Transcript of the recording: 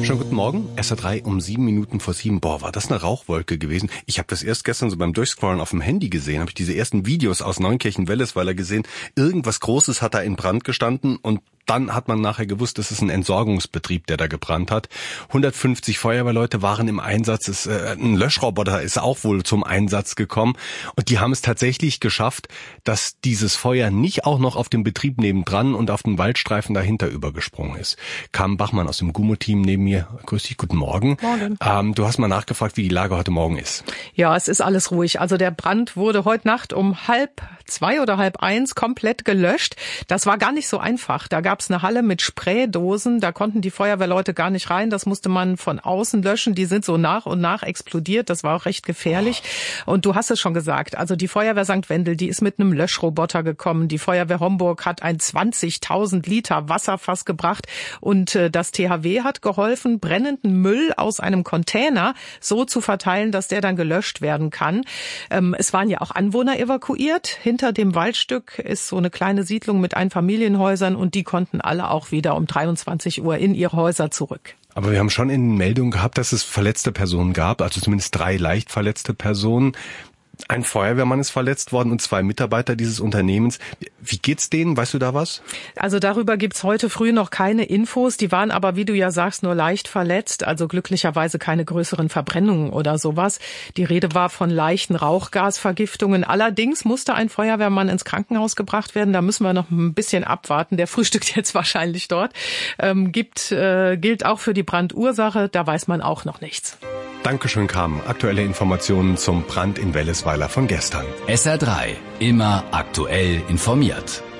Schönen guten Morgen, SR3 um 7:07. Boah, war das eine Rauchwolke gewesen. Ich habe das erst gestern so beim Durchscrollen auf dem Handy gesehen, habe ich diese ersten Videos aus Neunkirchen-Wellesweiler gesehen. Irgendwas Großes hat da in Brand gestanden und dann hat man nachher gewusst, das ist ein Entsorgungsbetrieb, der da gebrannt hat. 150 Feuerwehrleute waren im Einsatz. Ein Löschroboter ist auch wohl zum Einsatz gekommen. Und die haben es tatsächlich geschafft, dass dieses Feuer nicht auch noch auf dem Betrieb nebendran und auf den Waldstreifen dahinter übergesprungen ist. Carmen Bachmann aus dem GUMO-Team neben mir. Grüß dich, guten Morgen. Morgen. Du hast mal nachgefragt, wie die Lage heute Morgen ist. Ja, es ist alles ruhig. Also der Brand wurde heute Nacht um 1:30 oder 1:30 komplett gelöscht. Das war gar nicht so einfach. Da gab es eine Halle mit Spraydosen, da konnten die Feuerwehrleute gar nicht rein, das musste man von außen löschen, die sind so nach und nach explodiert, das war auch recht gefährlich. Und du hast es schon gesagt, also die Feuerwehr St. Wendel, die ist mit einem Löschroboter gekommen, die Feuerwehr Homburg hat ein 20.000 Liter Wasserfass gebracht und das THW hat geholfen, brennenden Müll aus einem Container so zu verteilen, dass der dann gelöscht werden kann. Es waren ja auch Anwohner evakuiert, hinter dem Waldstück ist so eine kleine Siedlung mit Einfamilienhäusern und die konnten alle auch wieder um 23 Uhr in ihre Häuser zurück. Aber wir haben schon in den Meldungen gehabt, dass es verletzte Personen gab, also zumindest 3 leicht verletzte Personen. Ein Feuerwehrmann ist verletzt worden und 2 Mitarbeiter dieses Unternehmens. Wie geht's denen? Weißt du da was? Also darüber gibt's heute früh noch keine Infos. Die waren aber, wie du ja sagst, nur leicht verletzt. Also glücklicherweise keine größeren Verbrennungen oder sowas. Die Rede war von leichten Rauchgasvergiftungen. Allerdings musste ein Feuerwehrmann ins Krankenhaus gebracht werden. Da müssen wir noch ein bisschen abwarten. Der frühstückt jetzt wahrscheinlich dort. Gilt auch für die Brandursache. Da weiß man auch noch nichts. Dankeschön, Carmen. Aktuelle Informationen zum Brand in Wellesweiler von gestern. SR3, immer aktuell informiert.